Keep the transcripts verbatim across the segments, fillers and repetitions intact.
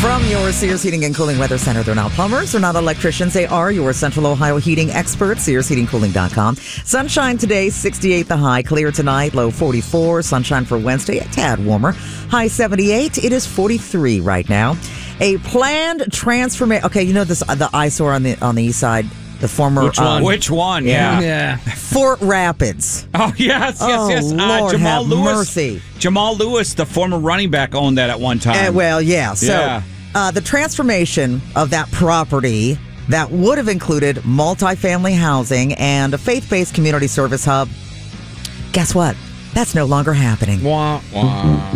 From your Sears Heating and Cooling Weather Center, they're not plumbers, they're not electricians, they are your Central Ohio heating experts, sears heating cooling dot com. Sunshine today, sixty-eight the high, clear tonight, low forty-four, sunshine for Wednesday, a tad warmer, high seventy-eight, it is forty-three right now. A planned transformation, okay, you know this the eyesore on the on the east side, the former... Which one? Um, Which one? Yeah. Yeah. Fort Rapids. Oh, yes, yes, Oh, yes. Uh, Lord Jamal have Lewis. mercy. Jamal Lewis, the former running back, owned that at one time. Uh, well, yeah, so... Yeah. Uh, the transformation of that property that would have included multifamily housing and a faith-based community service hub, guess what? That's no longer happening. Wah, wah.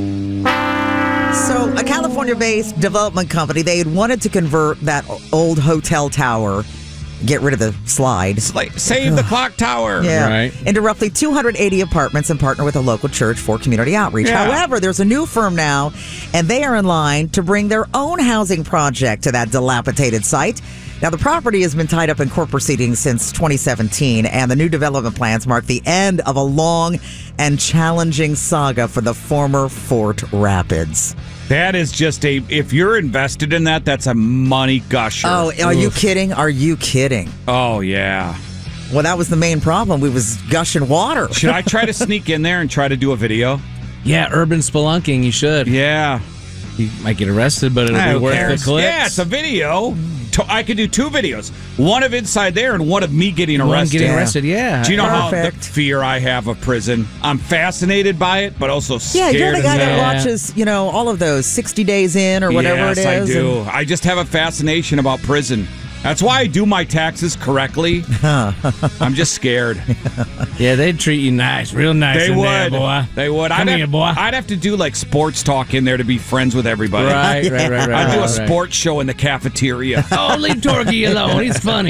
So a California-based development company, they had wanted to convert that old hotel tower, get rid of the slide. It's like, save the clock tower. Yeah, Right. into roughly two hundred eighty apartments and partner with a local church for community outreach. Yeah. However, there's a new firm now, and they are in line to bring their own housing project to that dilapidated site. Now, the property has been tied up in court proceedings since twenty seventeen, and the new development plans mark the end of a long and challenging saga for the former Fort Rapids. That is just a, if you're invested in that, that's a money gusher. Oh, are you kidding? Are you kidding? Oh, yeah. Well, that was the main problem. We was gushing water. Should I try to sneak in there and try to do a video? Yeah, urban spelunking, you should. Yeah. You might get arrested, but it'll Who be worth cares? the clicks. Yeah, it's a video. To- I could do two videos. One of inside there and one of me getting One arrested. getting Yeah. arrested, yeah. Do you know how the Perfect. fear I have of prison? I'm fascinated by it, but also Yeah, scared. you're the as guy that hell. Yeah. watches, you know, all of those sixty days in or whatever yes, it is. I do. and- I just have a fascination about prison. That's why I do my taxes correctly. I'm just scared. Yeah, they'd treat you nice, real nice They in would. there, boy. They would. Come I'd here, have, boy. I'd have to do like sports talk in there to be friends with everybody. Right, right, right, right. I'd do a right. sports show in the cafeteria. Oh, leave Torgy alone. He's funny.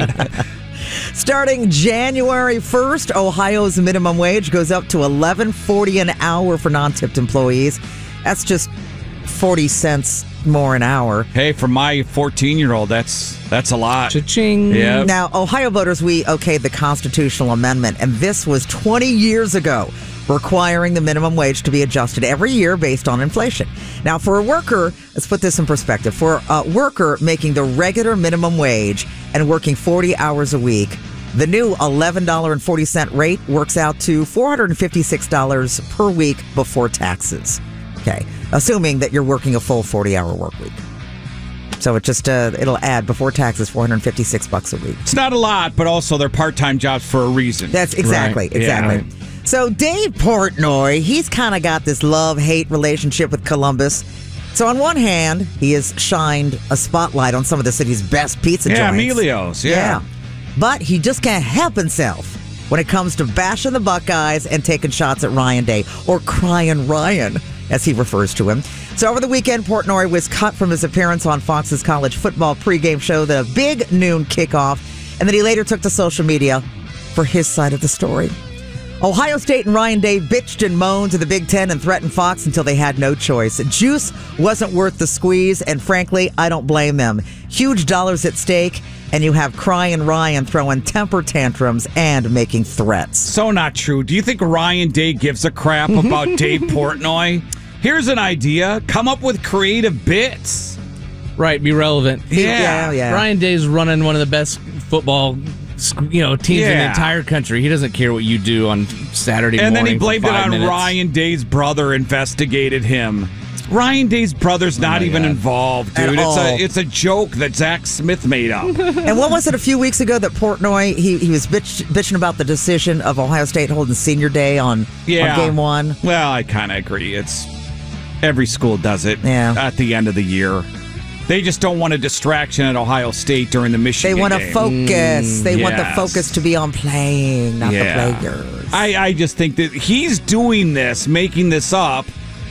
Starting January first, Ohio's minimum wage goes up to eleven forty an hour for non-tipped employees. That's just forty cents more an hour. Hey, for my fourteen-year-old, that's that's a lot. Cha-ching. Yeah. Now, Ohio voters, we okayed the constitutional amendment, and this was twenty years ago, requiring the minimum wage to be adjusted every year based on inflation. Now, for a worker, let's put this in perspective. For a worker making the regular minimum wage and working forty hours a week, the new eleven dollars and forty cents rate works out to four hundred fifty-six dollars per week before taxes. Okay, assuming that you're working a full forty-hour work week. So it just uh, it'll add before taxes four hundred fifty-six bucks a week. It's not a lot, but also they're part-time jobs for a reason. That's exactly, Right. exactly. Yeah. So Dave Portnoy, he's kind of got this love-hate relationship with Columbus. So on one hand, he has shined a spotlight on some of the city's best pizza Yeah, joints. Emilio's, yeah. But he just can't help himself when it comes to bashing the Buckeyes and taking shots at Ryan Day, or Crying Ryan, as he refers to him. So over the weekend, Portnoy was cut from his appearance on Fox's college football pregame show, the Big Noon Kickoff, and then he later took to social media for his side of the story. Ohio State and Ryan Day bitched and moaned to the Big Ten and threatened Fox until they had no choice. Juice wasn't worth the squeeze, and frankly, I don't blame them. Huge dollars at stake, and you have Crying Ryan throwing temper tantrums and making threats. So not true. Do you think Ryan Day gives a crap about Dave Portnoy? Here's an idea. Come up with creative bits. Right, be relevant. Yeah. yeah, yeah. Ryan Day's running one of the best football, you know, teams in the Yeah. entire country. He doesn't care what you do on Saturday And then morning he blamed for it five on minutes. Ryan Day's brother investigated him. Ryan Day's brother's not my even God. involved, At dude. It's all. a it's a joke that Zach Smith made up. And what was it a few weeks ago that Portnoy, he, he was bitch, bitching about the decision of Ohio State holding senior day on, Yeah. on game one? Well, I kind of agree. It's every school does it Yeah. at the end of the year. They just don't want a distraction at Ohio State during the They Michigan want to game. focus. They want the yes. focus to be on playing, not Yeah. the players. I, I just think that he's doing this, making this up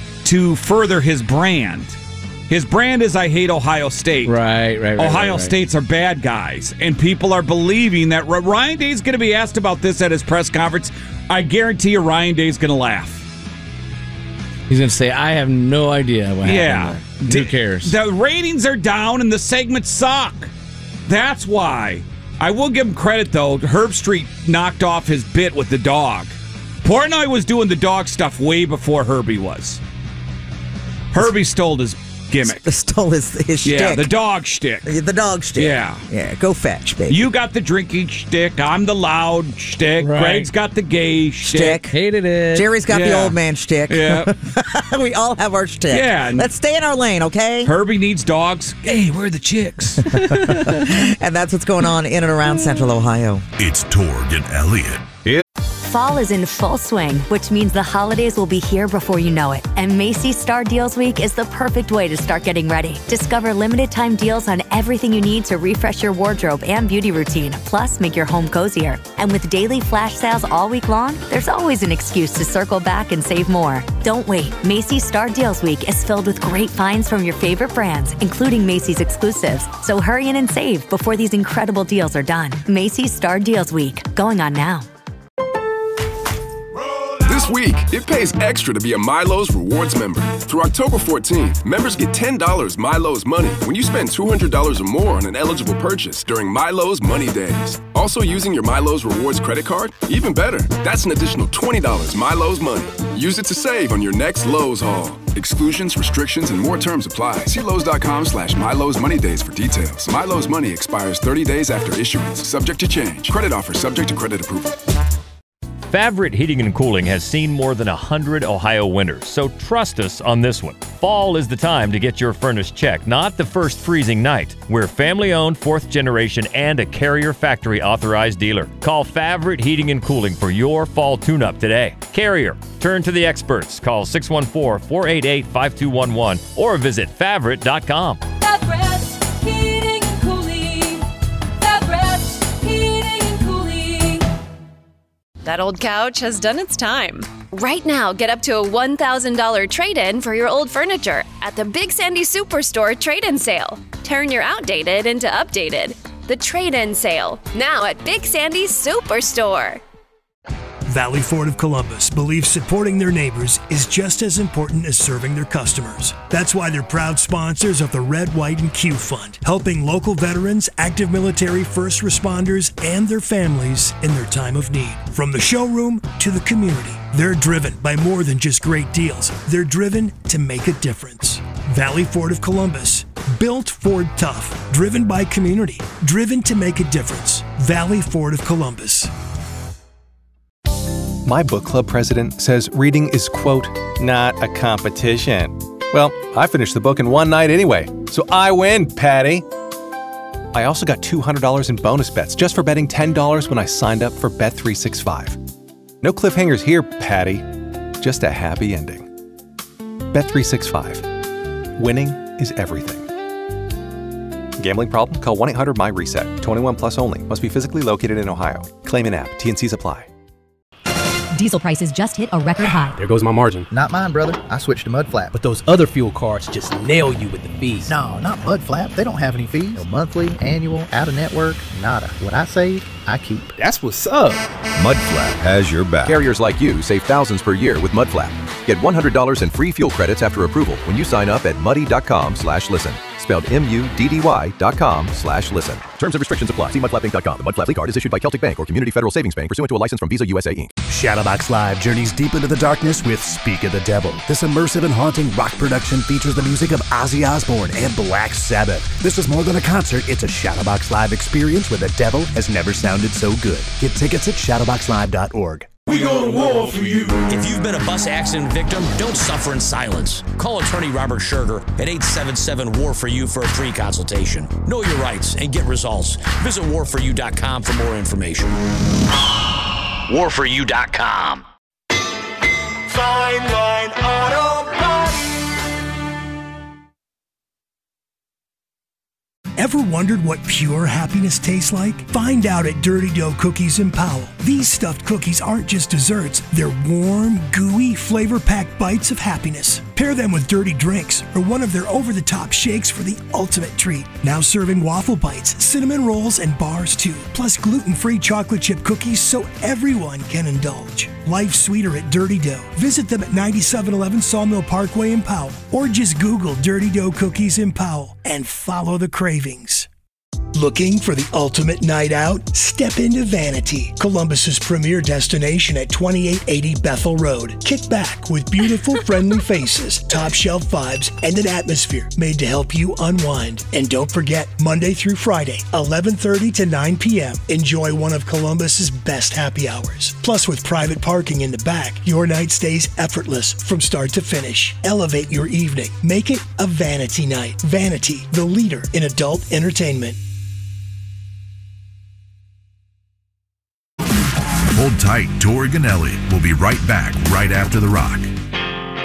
to further his brand. His brand is I hate Ohio State. Right, right, right. Ohio right, right. States are bad guys, and people are believing that R- Ryan Day's going to be asked about this at his press conference. I guarantee you Ryan Day's going to laugh. He's going to say, I have no idea what Yeah. happened there. Who cares? The ratings are down and the segments suck. That's why. I will give him credit, though. Herb Street knocked off his bit with the dog. Portnoy was doing the dog stuff way before Herbie was. Herbie stole his gimmick. Stole his, his Yeah, shtick. the dog shtick. The dog shtick. Yeah. Yeah, go fetch, baby. You got the drinking shtick. I'm the loud shtick. Right. Greg's got the gay shtick. Shtick. Hated it. Jerry's got the Yeah. old man shtick. Yeah. We all have our shtick. Yeah, and- Let's stay in our lane, okay? Herbie needs dogs. Hey, where are the chicks? And that's what's going on in and around Central Ohio. It's Torg and Elliot. Fall is in full swing, which means the holidays will be here before you know it. And Macy's Star Deals Week is the perfect way to start getting ready. Discover limited time deals on everything you need to refresh your wardrobe and beauty routine, plus make your home cozier. And with daily flash sales all week long, there's always an excuse to circle back and save more. Don't wait. Macy's Star Deals Week is filled with great finds from your favorite brands, including Macy's exclusives. So hurry in and save before these incredible deals are done. Macy's Star Deals Week, going on now. This week, it pays extra to be a Milo's Rewards member. Through October fourteenth, members get ten dollars Milo's Money when you spend two hundred dollars or more on an eligible purchase during Milo's Money Days. Also using your Milo's Rewards credit card? Even better, that's an additional twenty dollars Milo's Money. Use it to save on your next Lowe's haul. Exclusions, restrictions, and more terms apply. See Lowe's.com slash Milo's Money Days for details. Milo's Money expires thirty days after issuance, subject to change. Credit offer subject to credit approval. Favorite Heating and Cooling has seen more than one hundred Ohio winters, so trust us on this one. Fall is the time to get your furnace checked, not the first freezing night. We're family-owned, fourth generation, and a Carrier factory authorized dealer. Call Favorite Heating and Cooling for your fall tune-up today. Carrier, turn to the experts. Call six one four, four eight eight, five two one one or visit favorite dot com. Favorite Heating and Cooling. Favorite Heating and Cooling. That old couch has done its time. Right now, get up to a one thousand dollars trade-in for your old furniture at the Big Sandy Superstore trade-in sale. Turn your outdated into updated. The trade-in sale, now at Big Sandy Superstore. Valley Ford of Columbus believes supporting their neighbors is just as important as serving their customers. That's why they're proud sponsors of the Red, White, and Q Fund, helping local veterans, active military, first responders, and their families in their time of need. From the showroom to the community, they're driven by more than just great deals. They're driven to make a difference. Valley Ford of Columbus, built Ford tough, driven by community, driven to make a difference. Valley Ford of Columbus. My book club president says reading is, quote, not a competition. Well, I finished the book in one night anyway, so I win, Patty. I also got two hundred dollars in bonus bets just for betting ten dollars when I signed up for Bet three sixty-five. No cliffhangers here, Patty. Just a happy ending. Bet three sixty-five. Winning is everything. Gambling problem? Call one eight hundred M Y reset. twenty-one plus only. Must be physically located in Ohio. Claim in app. T N Cs apply. Diesel prices just hit a record high. There goes my margin. Not mine, brother. I switched to Mudflap. But those other fuel cards just nail you with the fees. No, not Mudflap. They don't have any fees. No monthly, annual, out-of-network, nada. What I save, I keep. That's what's up. Mudflap has your back. Carriers like you save thousands per year with Mudflap. Get one hundred dollars in free fuel credits after approval when you sign up at muddy.com slash listen. Spelled M U D D Y dot com slash listen. Terms and restrictions apply. See mudflap inc dot com. The Mudflap card is issued by Celtic Bank or Community Federal Savings Bank pursuant to a license from Visa U S A Incorporated. Shadowbox Live journeys deep into the darkness with Speak of the Devil. This immersive and haunting rock production features the music of Ozzy Osbourne and Black Sabbath. This is more than a concert, it's a Shadowbox Live experience where the devil has never sounded so good. Get tickets at shadowbox live dot org. We go to war for you. If you've been a bus accident victim, don't suffer in silence. Call attorney Robert Scherger at eight seven seven, W A R for you for a free consultation. Know your rights and get results. Visit war for you dot com for more information. war for you dot com. Fine Line Auto Parts. Ever wondered what pure happiness tastes like? Find out at Dirty Dough Cookies in Powell. These stuffed cookies aren't just desserts, they're warm, gooey, flavor-packed bites of happiness. Pair them with dirty drinks or one of their over-the-top shakes for the ultimate treat. Now serving waffle bites, cinnamon rolls, and bars too. Plus gluten-free chocolate chip cookies so everyone can indulge. Life's sweeter at Dirty Dough. Visit them at ninety-seven eleven Sawmill Parkway in Powell or just Google Dirty Dough Cookies in Powell and follow the cravings. Looking for the ultimate night out? Step into Vanity, Columbus's premier destination at twenty-eight eighty Bethel Road. Kick back with beautiful, friendly faces, top shelf vibes, and an atmosphere made to help you unwind. And don't forget, Monday through Friday, eleven thirty to nine p.m., enjoy one of Columbus's best happy hours. Plus, with private parking in the back, your night stays effortless from start to finish. Elevate your evening. Make it a Vanity night. Vanity, the leader in adult entertainment. Hold tight. Torg and Elliott will be right back right after The Rock.